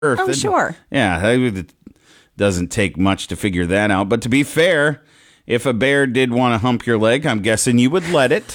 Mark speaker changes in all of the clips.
Speaker 1: Earth.
Speaker 2: Oh, sure.
Speaker 1: Yeah, it doesn't take much to figure that out. But to be fair, if a bear did want to hump your leg, I'm guessing you would let it.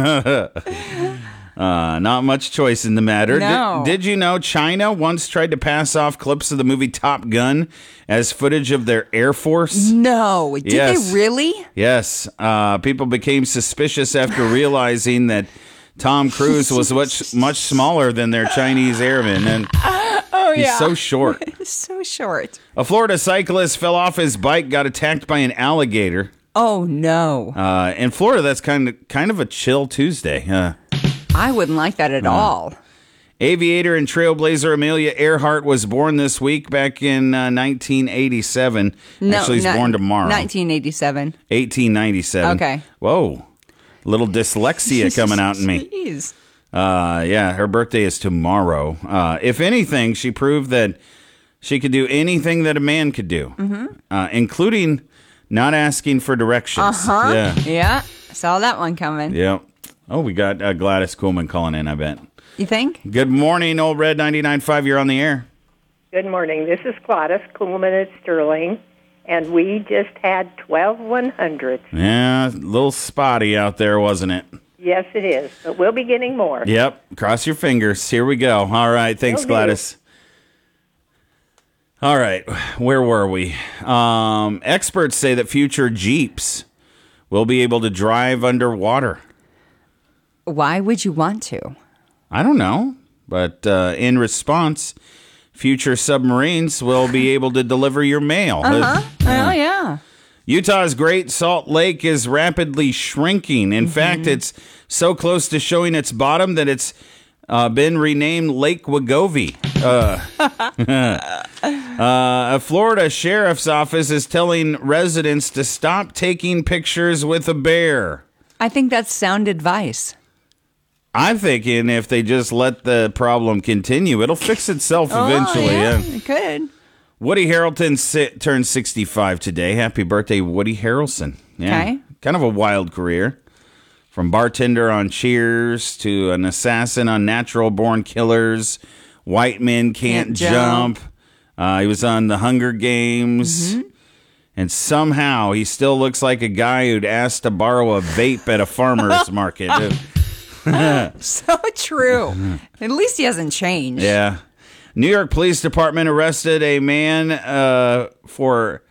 Speaker 1: Not much choice in the matter.
Speaker 2: No.
Speaker 1: Did you know China once tried to pass off clips of the movie Top Gun as footage of their Air Force?
Speaker 2: No. Did
Speaker 1: Yes.
Speaker 2: they really?
Speaker 1: Yes. People became suspicious after realizing that Tom Cruise was much smaller than their Chinese airman, and he's so short.
Speaker 2: So short.
Speaker 1: A Florida cyclist fell off his bike, got attacked by an alligator.
Speaker 2: Oh, no.
Speaker 1: In Florida, that's kind of a chill Tuesday.
Speaker 2: I wouldn't like that at all.
Speaker 1: Aviator and trailblazer Amelia Earhart was born this week back in 1987. Actually, he's born tomorrow.
Speaker 2: 1987.
Speaker 1: 1897.
Speaker 2: Okay.
Speaker 1: Whoa. Little dyslexia coming out in me.
Speaker 2: Jeez.
Speaker 1: Yeah, her birthday is tomorrow. If anything, she proved that she could do anything that a man could do, including not asking for directions. Yeah.
Speaker 2: Yeah. Saw that one coming.
Speaker 1: Yeah. Oh, we got Gladys Kuhlman calling in, I bet.
Speaker 2: You think?
Speaker 1: Good morning, Old Red 99.5. You're on the air.
Speaker 3: Good morning. This is Gladys Kuhlman at Sterling, and we just had 12 100s.
Speaker 1: Yeah, a little spotty out there, wasn't it?
Speaker 3: Yes, it is, but we'll be getting more.
Speaker 1: Yep. Cross your fingers. Here we go. All right. Thanks,
Speaker 3: Will do.
Speaker 1: Gladys. All right. Where were we? Experts say that future Jeeps will be able to drive underwater.
Speaker 2: Why would you want to?
Speaker 1: I don't know. But in response, future submarines will be able to deliver your mail.
Speaker 2: Oh, yeah.
Speaker 1: Utah's Great Salt Lake is rapidly shrinking. In fact, it's so close to showing its bottom that it's been renamed Lake Wegovy. A Florida sheriff's office is telling residents to stop taking pictures with a bear.
Speaker 2: I think that's sound advice.
Speaker 1: I'm thinking if they just let the problem continue, it'll fix itself eventually.
Speaker 2: Yeah, it could.
Speaker 1: Woody Harrelson turned 65 today. Happy birthday, Woody Harrelson. Yeah.
Speaker 2: Okay.
Speaker 1: Kind of a wild career. From bartender on Cheers to an assassin on Natural Born Killers, White Men Can't Jump. He was on The Hunger Games. And somehow he still looks like a guy who'd asked to borrow a vape at a farmer's market.
Speaker 2: So true. At least he hasn't changed.
Speaker 1: Yeah. New York Police Department arrested a man for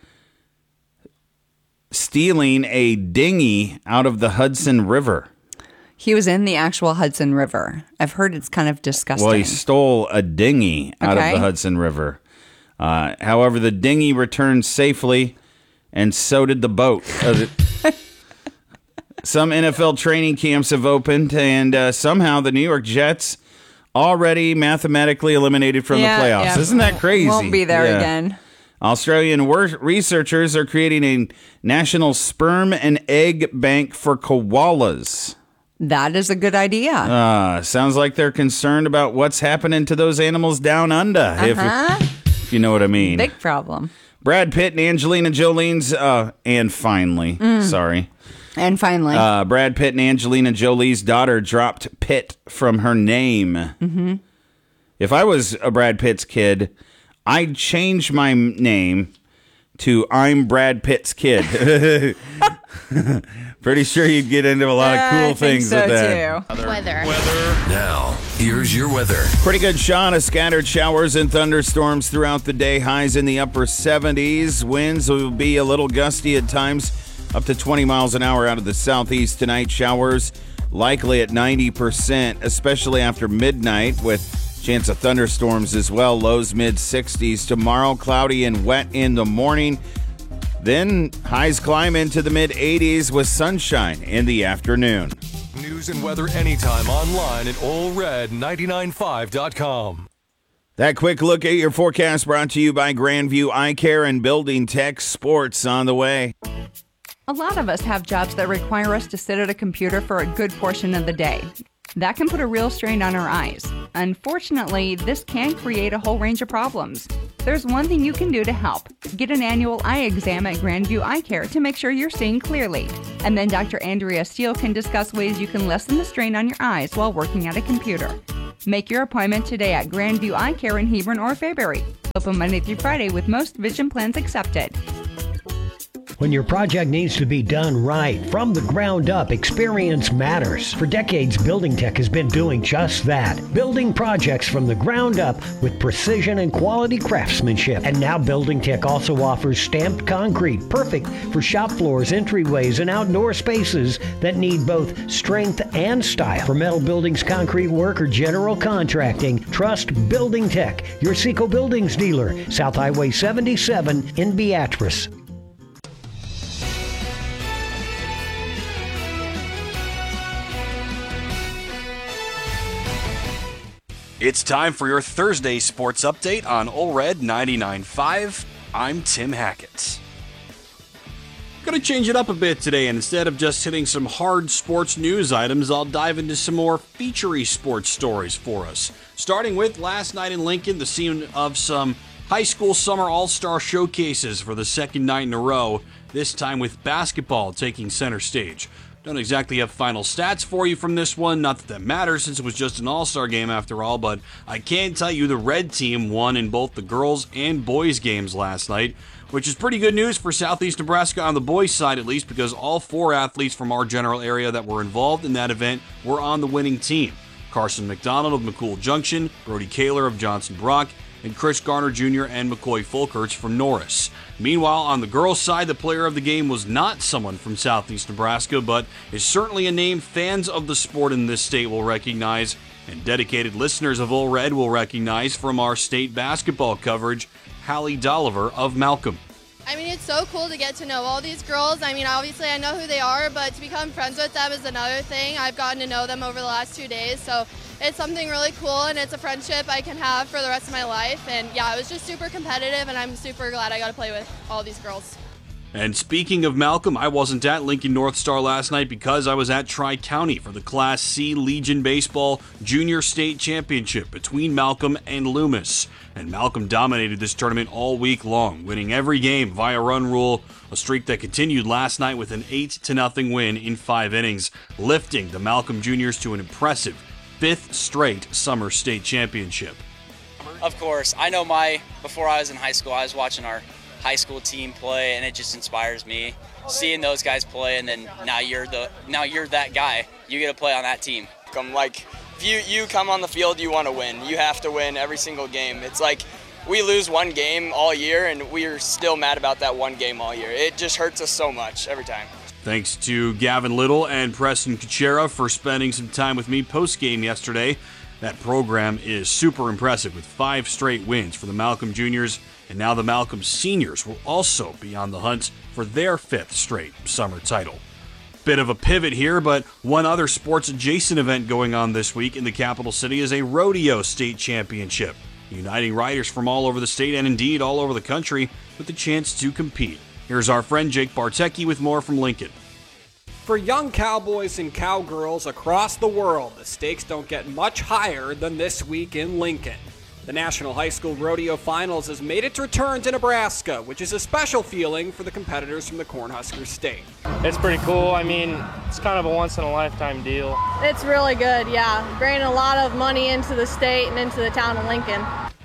Speaker 1: stealing a dinghy out of the Hudson River.
Speaker 2: He was in the actual Hudson River. I've heard it's kind of disgusting.
Speaker 1: Well, he stole a dinghy out of the Hudson River. However, the dinghy returned safely, and so did the boat. Some NFL training camps have opened, and somehow the New York Jets already mathematically eliminated from the playoffs.
Speaker 2: Yeah.
Speaker 1: Isn't that crazy?
Speaker 2: Won't be there again.
Speaker 1: Australian researchers are creating a national sperm and egg bank for koalas.
Speaker 2: That is a good idea.
Speaker 1: Sounds like they're concerned about what's happening to those animals down under, if you know what I mean.
Speaker 2: Big problem.
Speaker 1: Brad Pitt and Angelina Jolie's, and finally,
Speaker 2: And finally.
Speaker 1: Brad Pitt and Angelina Jolie's daughter dropped Pitt from her name. If I was a Brad Pitt's kid, I'd change my name to I'm Brad Pitt's kid. Pretty sure you'd get into a lot of cool things with that.
Speaker 2: Too.
Speaker 4: Weather.
Speaker 5: Now, here's your weather.
Speaker 1: Pretty good shot of scattered showers and thunderstorms throughout the day. Highs in the upper 70s. Winds will be a little gusty at times, up to 20 miles an hour out of the southeast tonight. Showers likely at 90%, especially after midnight, with chance of thunderstorms as well. Lows mid-60s. Tomorrow, cloudy and wet in the morning. Then highs climb into the mid-80s with sunshine in the afternoon.
Speaker 5: News and weather anytime online at allred995.com.
Speaker 1: That quick look at your forecast brought to you by Grandview Eye Care and Building Tech. Sports on the way.
Speaker 6: A lot of us have jobs that require us to sit at a computer for a good portion of the day. That can put a real strain on our eyes. Unfortunately, this can create a whole range of problems. There's one thing you can do to help. Get an annual eye exam at Grandview Eye Care to make sure you're seeing clearly. And then Dr. Andrea Steele can discuss ways you can lessen the strain on your eyes while working at a computer. Make your appointment today at Grandview Eye Care in Hebron or Fairbury. Open Monday through Friday with most vision plans accepted.
Speaker 4: When your project needs to be done right, from the ground up, experience matters. For decades, Building Tech has been doing just that. Building projects from the ground up with precision and quality craftsmanship. And now Building Tech also offers stamped concrete, perfect for shop floors, entryways, and outdoor spaces that need both strength and style. For metal buildings, concrete work, or general contracting, trust Building Tech, your Seco Buildings dealer, South Highway 77 in Beatrice.
Speaker 7: It's time for your Thursday sports update on Ole Red 99.5. I'm Tim Hackett. Going to change it up a bit today, and instead of just hitting some hard sports news items, I'll dive into some more feature-y sports stories for us. Starting with last night in Lincoln, the scene of some high school summer all-star showcases for the second night in a row, this time with basketball taking center stage. Don't exactly have final stats for you from this one, not that that matters since it was just an all-star game after all, but I can tell you the red team won in both the girls and boys games last night, which is pretty good news for Southeast Nebraska on the boys side at least, because all four athletes from our general area that were involved in that event were on the winning team. Carson McDonald of McCool Junction, Brody Kaler of Johnson Brock, and Chris Garner Jr. and McCoy Folkerts from Norris. Meanwhile, on the girls' side, the player of the game was not someone from Southeast Nebraska, but is certainly a name fans of the sport in this state will recognize, and dedicated listeners of Ole Red will recognize from our state basketball coverage, Hallie Dolliver of Malcolm.
Speaker 8: I mean, it's so cool to get to know all these girls. I mean, obviously I know who they are, but to become friends with them is another thing. I've gotten to know them over the last 2 days, so it's something really cool, and it's a friendship I can have for the rest of my life. And yeah, it was just super competitive, and I'm super glad I got to play with all these girls.
Speaker 7: And speaking of Malcolm, I wasn't at Lincoln North Star last night because I was at Tri-County for the Class C Legion Baseball Junior State Championship between Malcolm and Loomis. And Malcolm dominated this tournament all week long, winning every game via run rule, a streak that continued last night with an 8-0 win in 5 innings, lifting the Malcolm Juniors to an impressive 5th straight summer state championship.
Speaker 9: Of course, I know before I was in high school, I was watching our high school team play, and it just inspires me seeing those guys play. And then now you're that guy. You get to play on that team.
Speaker 10: Like, if you come on the field, you want to win. You have to win every single game. It's like we lose one game all year, and we're still mad about that one game all year. It just hurts us so much every time.
Speaker 7: Thanks to Gavin Little and Preston Kuchera for spending some time with me post-game yesterday. That program is super impressive with 5 straight wins for the Malcolm Juniors, and now the Malcolm Seniors will also be on the hunt for their 5th straight summer title. Bit of a pivot here, but one other sports-adjacent event going on this week in the capital city is a rodeo state championship, uniting riders from all over the state and indeed all over the country with the chance to compete. Here's our friend Jake Bartecki with more from Lincoln.
Speaker 11: For young cowboys and cowgirls across the world, the stakes don't get much higher than this week in Lincoln. The National High School Rodeo Finals has made its return to Nebraska, which is a special feeling for the competitors from the Cornhusker State.
Speaker 12: It's pretty cool. I mean, it's kind of a once-in-a-lifetime deal.
Speaker 8: It's really good, yeah. Bringing a lot of money into the state and into the town of Lincoln.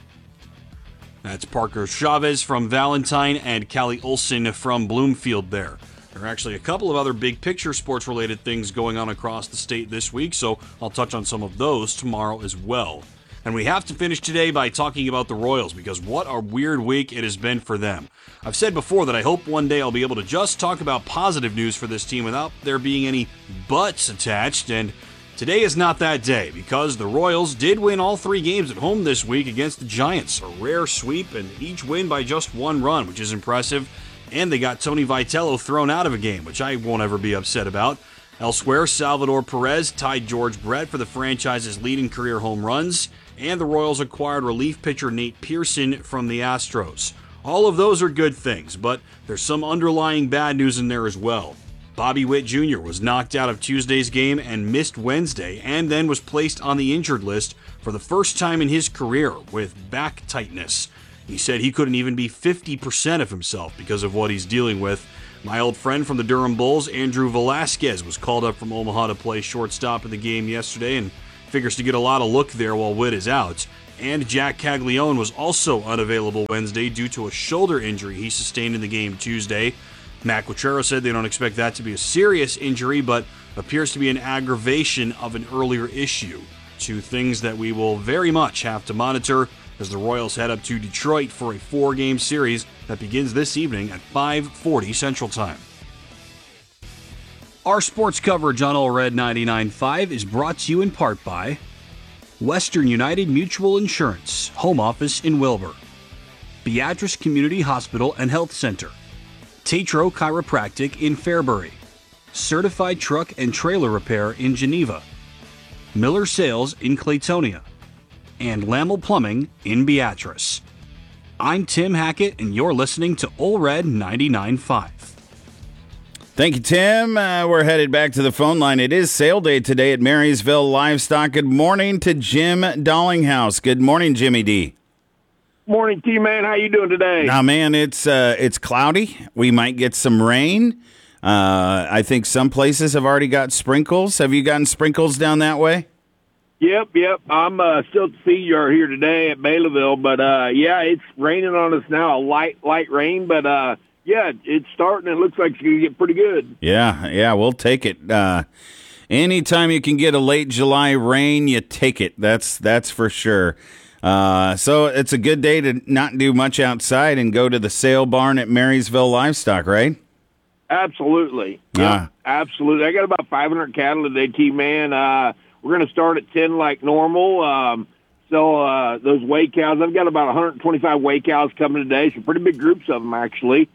Speaker 7: That's Parker Chavez from Valentine and Callie Olson from Bloomfield there. There are actually a couple of other big picture sports-related things going on across the state this week, so I'll touch on some of those tomorrow as well. And we have to finish today by talking about the Royals, because what a weird week it has been for them. I've said before that I hope one day I'll be able to just talk about positive news for this team without there being any buts attached, and today is not that day, because the Royals did win all 3 games at home this week against the Giants, a rare sweep, and each win by just 1 run, which is impressive. And they got Tony Vitello thrown out of a game, which I won't ever be upset about. Elsewhere, Salvador Perez tied George Brett for the franchise's leading career home runs, and the Royals acquired relief pitcher Nate Pearson from the Astros. All of those are good things, but there's some underlying bad news in there as well. Bobby Witt Jr. was knocked out of Tuesday's game and missed Wednesday, and then was placed on the injured list for the first time in his career with back tightness. He said he couldn't even be 50% of himself because of what he's dealing with. My old friend from the Durham Bulls, Andrew Velasquez, was called up from Omaha to play shortstop in the game yesterday and figures to get a lot of look there while Witt is out. And Jack Caglione was also unavailable Wednesday due to a shoulder injury he sustained in the game Tuesday. Matt Quatrero said they don't expect that to be a serious injury, but appears to be an aggravation of an earlier issue. Two things that we will very much have to monitor as the Royals head up to Detroit for a 4-game series that begins this evening at 5:40 Central Time. Our sports coverage on All Red 99.5 is brought to you in part by Western United Mutual Insurance, home office in Wilbur, Beatrice Community Hospital and Health Center, Tatro Chiropractic in Fairbury, Certified Truck and Trailer Repair in Geneva, Miller Sales in Claytonia, and Lammel Plumbing in Beatrice. I'm Tim Hackett, and you're listening to All Red 99.5.
Speaker 1: Thank you, Tim. We're headed back to the phone line. It is sale day today at Marysville Livestock. Good morning to Jim Dollinghouse. Good morning, Jimmy D.
Speaker 13: Morning, T-Man. How you doing today?
Speaker 1: Now, man, it's cloudy. We might get some rain. I think some places have already got sprinkles. Have you gotten sprinkles down that way?
Speaker 13: Yep. I'm still at the feed yard here today at Baileyville, but yeah, it's raining on us now. A light rain, but yeah, it's starting. It looks like it's going to get pretty good.
Speaker 1: Yeah, we'll take it. Anytime you can get a late July rain, you take it. That's for sure. So it's a good day to not do much outside and go to the sale barn at Marysville Livestock, right?
Speaker 13: Absolutely. Yeah, absolutely. I got about 500 cattle today, T-Man. We're going to start at 10 like normal. So those weigh cows, I've got about 125 weigh cows coming today, some pretty big groups of them, actually.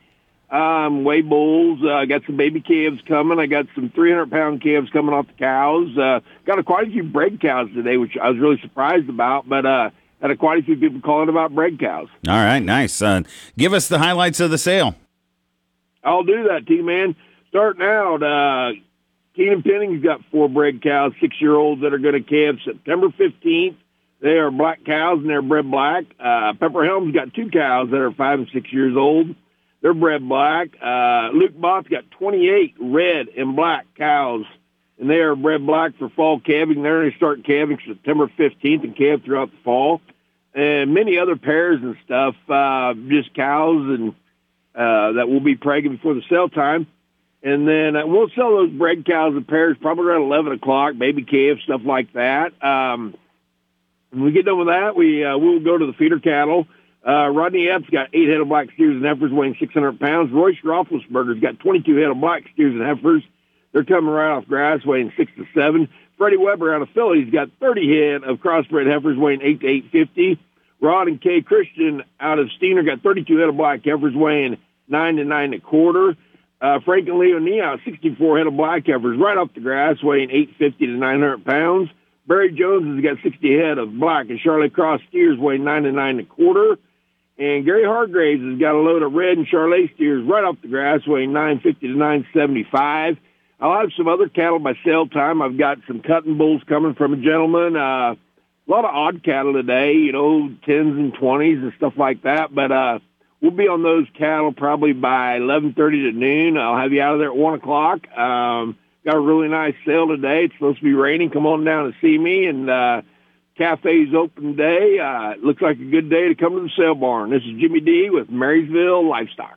Speaker 13: Weigh bulls. I got some baby calves coming. I got some 300-pound calves coming off the cows. Got quite a few bred cows today, which I was really surprised about, but had quite a few people calling about bred cows.
Speaker 1: All right, nice. Give us the highlights of the sale.
Speaker 13: I'll do that, T-Man. Starting out, Keenan Penning's got 4 bred cows, 6-year-olds that are going to calve September 15th. They are black cows, and they're bred black. Pepper Helm's got 2 cows that are 5 and 6 years old. They're bred black. Luke Bott's got 28 red and black cows, and they are bred black for fall calving. They're going to start calving September 15th and calve throughout the fall. And many other pairs and stuff, just cows and that will be pregnant before the sale time. And then we'll sell those bred cows and pairs probably around 11 o'clock, baby calves, stuff like that. When we get done with that, we'll go to the feeder cattle. Rodney Epps got 8 head of black steers and heifers weighing 600 pounds. Royce Roethlisberger's got 22 head of black steers and heifers. They're coming right off grass weighing 6 to 7. Freddie Weber out of Philly, he's got 30 head of crossbred heifers weighing 8 to 850. Rod and Kay Christian out of Steiner got 32 head of black heifers weighing 9 to 9 1/4. Frank and Leo Neal, 64 head of black heifers right off the grass weighing 850 to 900 pounds. Barry Jones has got 60 head of black and Charlotte Cross steers weighing 9 to 9 1/4. And Gary Hargraves has got a load of red and Charlotte steers right off the grass weighing 950 to 975. I'll have some other cattle by sale time. I've got some cutting bulls coming from a gentleman. A lot of odd cattle today, 10s and 20s and stuff like that. But we'll be on those cattle probably by 11:30 to noon. I'll have you out of there at 1 o'clock. Got a really nice sale today. It's supposed to be raining. Come on down and see me. And cafe's open today. It looks like a good day to come to the sale barn. This is Jimmy D with Marysville Livestock.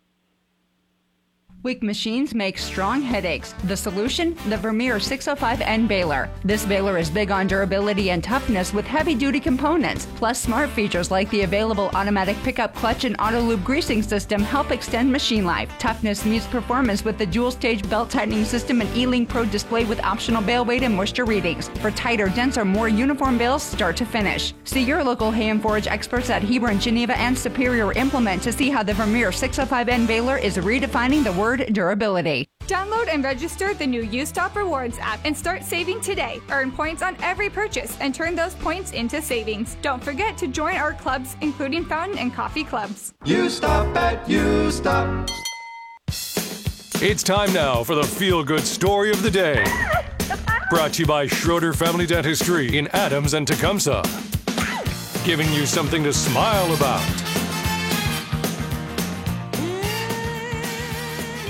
Speaker 6: Weak machines make strong headaches. The solution? The Vermeer 605N baler. This baler is big on durability and toughness with heavy-duty components. Plus, smart features like the available automatic pickup clutch and auto-lube greasing system help extend machine life. Toughness meets performance with the dual-stage belt-tightening system and E-Link Pro display with optional bale weight and moisture readings. For tighter, denser, more uniform bales start to finish. See your local hay and forage experts at Hebron, Geneva, and Superior Implement to see how the Vermeer 605N baler is redefining the word durability.
Speaker 14: Download and register the new U-Stop Rewards app and start saving today. Earn points on every purchase and turn those points into savings. Don't forget to join our clubs, including fountain and coffee clubs.
Speaker 5: U-Stop at U-Stop. It's time now for the feel-good story of the day. Brought to you by Schroeder Family Dentistry in Adams and Tecumseh. Giving you something to smile about.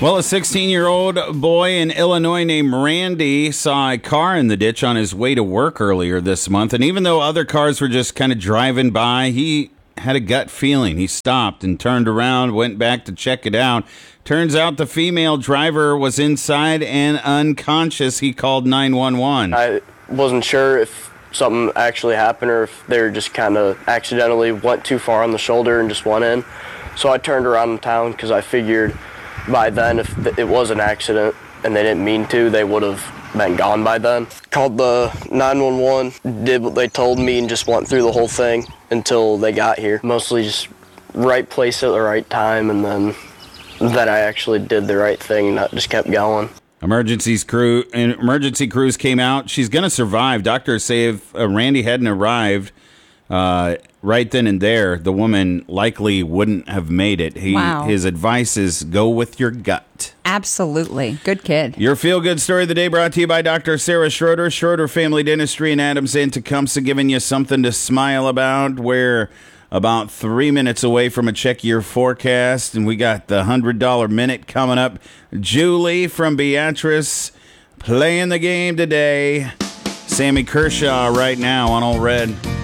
Speaker 1: Well, a 16-year-old boy in Illinois named Randy saw a car in the ditch on his way to work earlier this month. And even though other cars were just kind of driving by, he had a gut feeling. He stopped and turned around, went back to check it out. Turns out the female driver was inside and unconscious. He called 911.
Speaker 15: I wasn't sure if something actually happened or if they just kind of accidentally went too far on the shoulder and just went in. So I turned around in town because I figured by then if it was an accident and they didn't mean to, they would have been gone by then. Called the 911, did what they told me, and just went through the whole thing until they got here. Mostly just right place at the right time, and then that I actually did the right thing and not just kept going.
Speaker 1: Emergency crews came out. She's going to survive. Doctors say if Randy hadn't arrived right then and there, the woman likely wouldn't have made it.
Speaker 2: Wow.
Speaker 1: His advice is go with your gut.
Speaker 2: Absolutely. Good kid.
Speaker 1: Your feel-good story of the day brought to you by Dr. Sarah Schroeder, Schroeder Family Dentistry in Adams and Tecumseh, giving you something to smile about. We're about 3 minutes away from a check your forecast, and we got the $100 minute coming up. Julie from Beatrice playing the game today. Sammy Kershaw right now on All Red.